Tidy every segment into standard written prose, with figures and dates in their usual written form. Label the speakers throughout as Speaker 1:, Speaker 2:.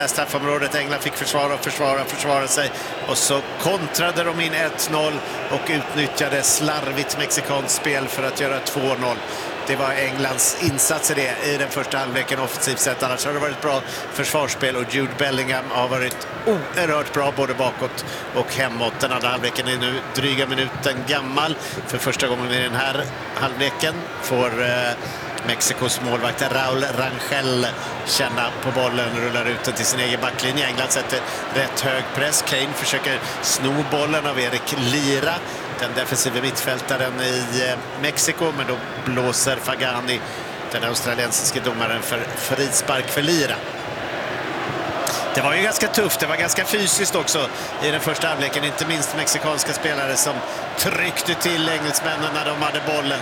Speaker 1: straffområdet. England fick försvara sig och så kontrade de in 1-0 och utnyttjade slarvigt mexikanskt spel för att göra 2-0. Det var Englands insats i den första halvleken offensivt sett. Annars har det varit bra försvarsspel och Jude Bellingham har varit oerhört bra både bakåt och hemåt. Den andra halvleken är nu dryga minuten gammal. För första gången i den här halvleken får Mexikos målvakt Raúl Rangel känna på bollen, rullar ut den till sin egen backlinje. England sätter rätt hög press. Kane försöker sno bollen av Eric Lira, den defensiva mittfältaren i Mexiko, men då blåser Fagani, den australiensiske domaren, för frispark för Lira. Det var ju ganska tufft, det var ganska fysiskt också i den första halvleken, inte minst mexikanska spelare som tryckte till engelsmännen när de hade bollen.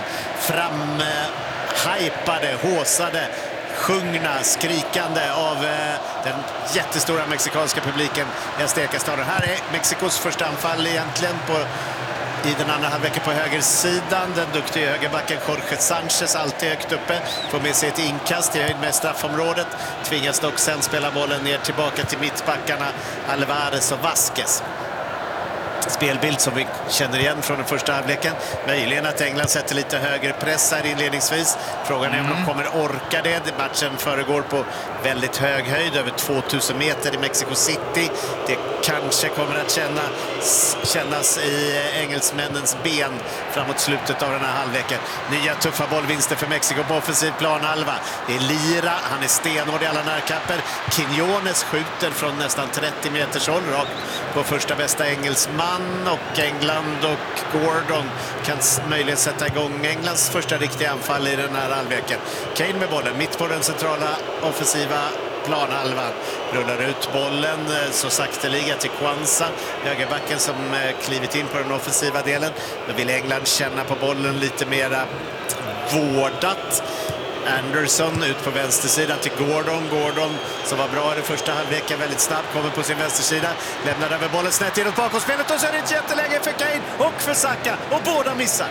Speaker 1: Hypade, håsade, sjungna, skrikande av den jättestora mexikanska publiken i Azteca-staden. Här är Mexikos första anfall egentligen i den andra halvleken på högersidan. Den duktiga högerbacken Jorge Sanchez, alltid högt uppe, får med sig ett inkast i höjd med straffområdet. Tvingas dock sen spela bollen ner tillbaka till mittbackarna Alvarez och Vasquez. Spelbild som vi känner igen från den första halvleken. Möjligen att England sätter lite högre press här inledningsvis. Frågan är om de kommer orka det. Matchen föregår på väldigt hög höjd, över 2000 meter i Mexico City. Det kanske kommer att kännas i engelsmännens ben framåt slutet av den här halvleken. Nya tuffa bollvinster för Mexiko på offensiv planhalva. Det är Lira, han är stenhård i alla närkamper. Quinones skjuter från nästan 30 meters håll rakt på första bästa engelsman, och England och Gordon kan möjligen sätta igång Englands första riktiga anfall i den här halvleken. Kane med bollen mitt på den centrala offensiva planhalvan, rullar ut bollen så sakteliga till Kwanza, högerbacken som klivit in på den offensiva delen. Då vill England känna på bollen lite mera vårdat. Anderson ut på vänstersidan till Gordon som var bra i den första halvleken, väldigt snabbt, kommer på sin vänstersida, lämnar över bollen snett inåt bakåtspelet, och så är det ett jätteläge för Kane och för Saka, och båda missar.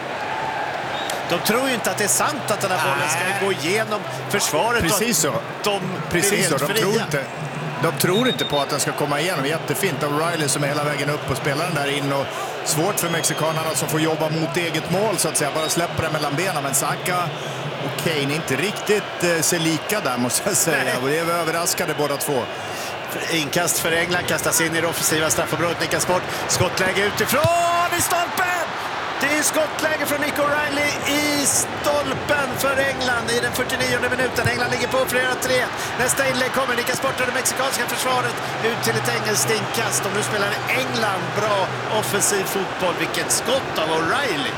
Speaker 1: De tror ju inte att det är sant att den här bollen ska gå igenom försvaret.
Speaker 2: Precis så.
Speaker 1: Precis så.
Speaker 2: De tror inte på att den ska komma igenom. Jättefint av Riley som är hela vägen upp och spelar den där in, och svårt för mexikanerna som får jobba mot eget mål så att säga, bara släpper den mellan benen. Men Saka och Kane inte riktigt ser lika där, måste jag säga. Och det är överraskade båda två.
Speaker 1: Inkast för England, kastas in i det offensiva straffområdet, nickas bort, skottläge utifrån i stolpen! Det är skottläge från Nick O'Reilly i stolpen för England i den 49:e minuten. England ligger på flera 3. Nästa inlägg kommer, nickas bort av det mexikanska försvaret ut till ett engelskt inkast. Och nu spelar England bra offensiv fotboll. Vilket skott av O'Reilly!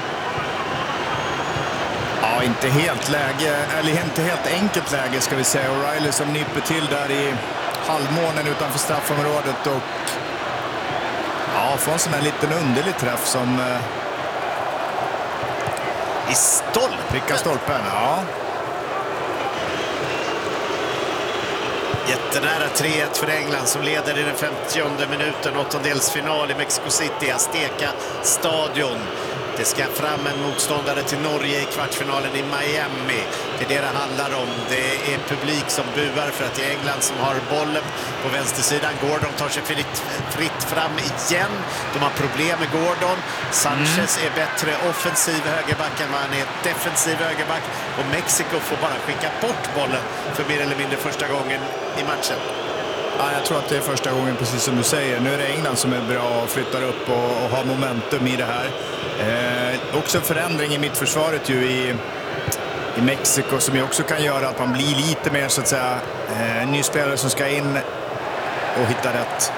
Speaker 2: Ja, inte helt enkelt läge ska vi säga. O'Reilly som nyper till där i halvmånen utanför straffområdet, och får en sån här liten underlig träff som
Speaker 1: i stolpen.
Speaker 2: Pricka stolpen, ja.
Speaker 1: Jättenära 3-1 för England som leder i den 50:e minuten. Åttondelsfinal i Mexico City, Azteca-stadion. Det ska fram en motståndare till Norge i kvartsfinalen i Miami. Det är det det handlar om. Det är publik som buar för att det är England som har bollen på vänstersidan. Gordon tar sig fritt fram igen. De har problem med Gordon. Sanchez är bättre offensiv högerback än vad han är defensiv högerback. Och Mexiko får bara skicka bort bollen för mer eller mindre första gången i matchen.
Speaker 2: Ja, jag tror att det är första gången, precis som du säger. Nu är det England som är bra och flyttar upp och har momentum i det här. Också en förändring i mittförsvaret ju i Mexiko som ju också kan göra att man blir lite mer, så att säga, ny spelare som ska in och hitta rätt.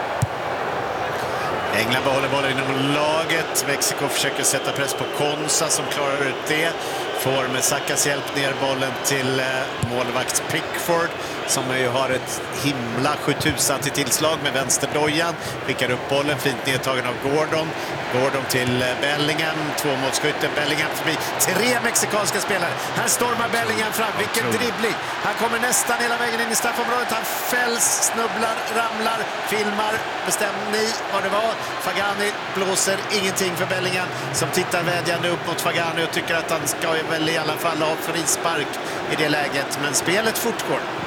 Speaker 1: England behåller bollen inom laget. Mexiko försöker sätta press på Konsa som klarar ut det. Får med Sakas hjälp ner bollen till målvakt Pickford som ju har ett himla 7000 till tillslag med vänsterdojan. Skickar upp bollen, fint nedtagen av Gordon. Gordon till Bellingham, tvåmålsskytten. Bellingham förbi 3 mexikanska spelare. Här stormar Bellingham fram, vilken dribbling. Han kommer nästan hela vägen in i straffområdet. Han fälls, snubblar, ramlar, filmar. Bestämmer ni vad det var? Fagani blåser ingenting för Bellingham som tittar vädjande upp mot Fagani och tycker att han ska väl i alla fall ha frispark i det läget. Men spelet fortgår.